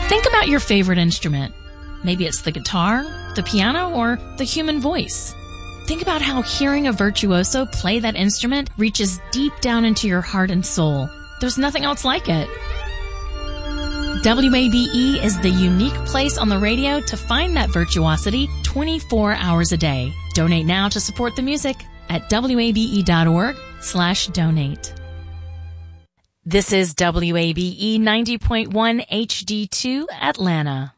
Think about your favorite instrument. Maybe it's the guitar, the piano, or the human voice. Think about how hearing a virtuoso play that instrument reaches deep down into your heart and soul. There's nothing else like it. WABE is the unique place on the radio to find that virtuosity 24 hours a day. Donate now to support the music at wabe.org/donate. This is WABE 90.1 HD2 Atlanta.